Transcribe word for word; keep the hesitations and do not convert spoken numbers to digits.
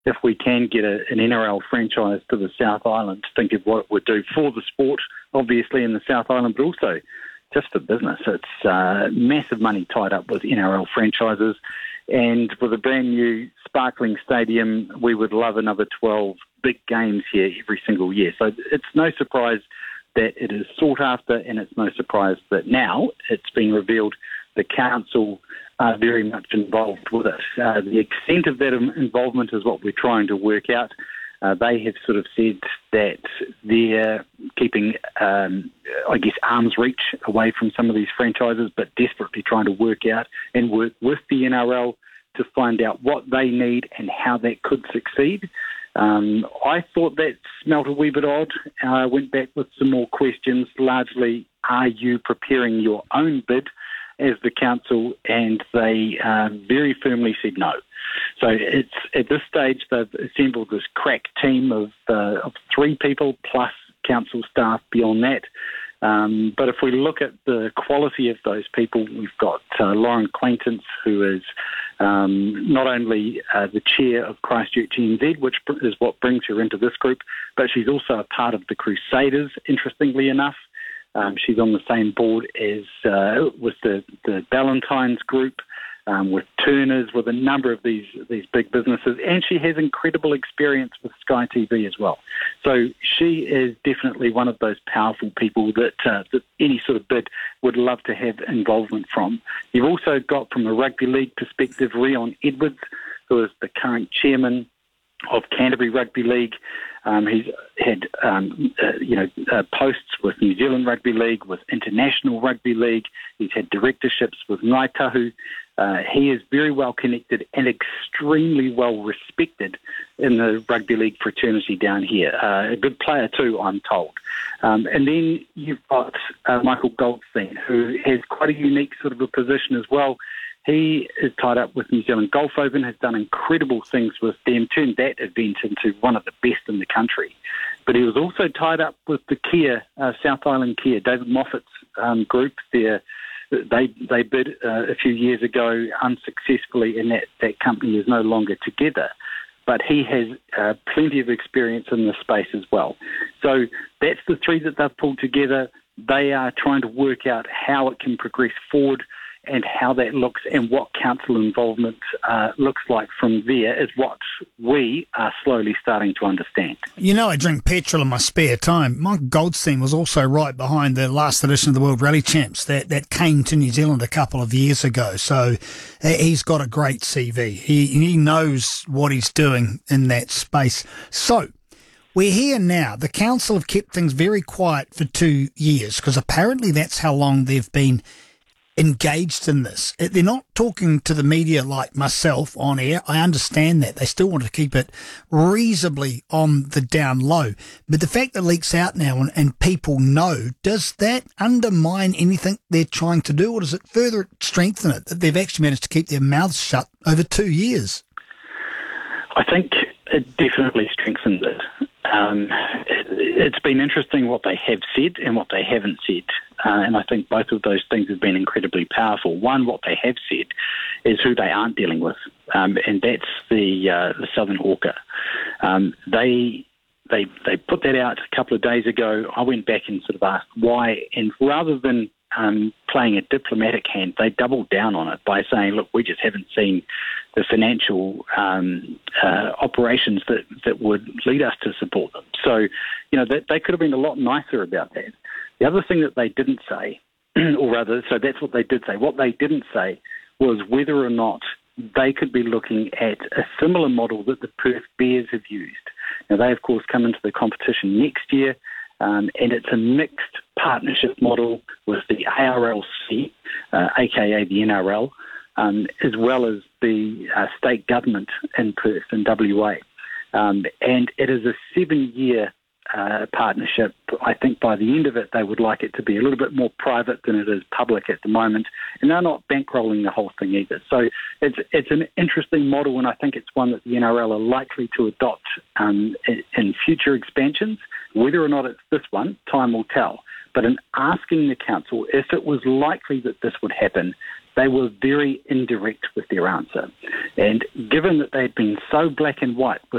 if we can get a, an N R L franchise to the South Island, think of what it would do for the sport, obviously, in the South Island, but also just for business. It's uh, massive money tied up with N R L franchises. And with a brand new sparkling stadium, we would love another twelve big games here every single year. So it's no surprise that it is sought after, and it's no surprise that now it's been revealed the council are very much involved with it. Uh, the extent of that involvement is what we're trying to work out. Uh, they have sort of said that they're keeping, um, I guess, arm's reach away from some of these franchises, but desperately trying to work out and work with the N R L to find out what they need and how that could succeed. Um, I thought that smelt a wee bit odd. I uh, went back with some more questions, largely, are you preparing your own bid as the council? And they uh, very firmly said no. So it's at this stage they've assembled this crack team of, uh, of three people plus council staff beyond that. Um, but if we look at the quality of those people, we've got uh, Lauren Quaintance, who is um, not only uh, the chair of Christchurch N Z, which is what brings her into this group, but she's also a part of the Crusaders, interestingly enough. Um, she's on the same board as uh, with the, the Ballantynes group, um, with Turners, with a number of these these big businesses, and she has incredible experience with Sky T V as well. So she is definitely one of those powerful people that, uh, that any sort of bid would love to have involvement from. You've also got, from a rugby league perspective, Rion Edwards, who is the current chairman of Canterbury Rugby League. Um, he's had um, uh, you know uh, posts with New Zealand Rugby League, with International Rugby League. He's had directorships with Ngāi Tahu. Uh, he is very well connected and extremely well respected in the rugby league fraternity down here. Uh, a good player too, I'm told. Um, and then you've got uh, Michael Goldstein, who has quite a unique sort of a position as well. He is tied up with New Zealand Golf Open, has done incredible things with them, turned that event into one of the best in the country. But he was also tied up with the Kia, uh, South Island Kia, David Moffat's um, group. There, they they bid uh, a few years ago unsuccessfully, and that, that company is no longer together. But he has uh, plenty of experience in this space as well. So that's the three that they've pulled together. They are trying to work out how it can progress forward, and how that looks and what council involvement uh, looks like from there is what we are slowly starting to understand. You know, I drink petrol in my spare time. Mike Goldstein was also right behind the last edition of the World Rally Champs that, that came to New Zealand a couple of years ago. So uh, he's got a great C V. He, he knows what he's doing in that space. So we're here now. The council have kept things very quiet for two years because apparently that's how long they've been engaged in this. They're not talking to the media like myself on air. I understand that. They still want to keep it reasonably on the down low. But the fact that it leaks out now and, and people know, does that undermine anything they're trying to do, or does it further strengthen it that they've actually managed to keep their mouths shut over two years? I think it definitely strengthens it. Um, it it's been interesting what they have said and what they haven't said. Uh, and I think both of those things have been incredibly powerful. One, what they have said is who they aren't dealing with, um, and that's the uh, the Southern Hawker. Um, they they they put that out a couple of days ago. I went back and sort of asked why, and rather than um, playing a diplomatic hand, they doubled down on it by saying, look, we just haven't seen the financial um, uh, operations that, that would lead us to support them. So, you know, they, they could have been a lot nicer about that. The other thing that they didn't say, or rather, so that's what they did say. What they didn't say was whether or not they could be looking at a similar model that the Perth Bears have used. Now, they, of course, come into the competition next year, um, and it's a mixed partnership model with the A R L C, uh, a k a the N R L, um, as well as the uh, state government in Perth and W A. Um, and it is a seven-year Uh, partnership. I think by the end of it, they would like it to be a little bit more private than it is public at the moment, and they're not bankrolling the whole thing either. So it's it's an interesting model, and I think it's one that the N R L are likely to adopt um, in, in future expansions. Whether or not it's this one, time will tell. But in asking the council if it was likely that this would happen, they were very indirect with their answer. And given that they'd been so black and white with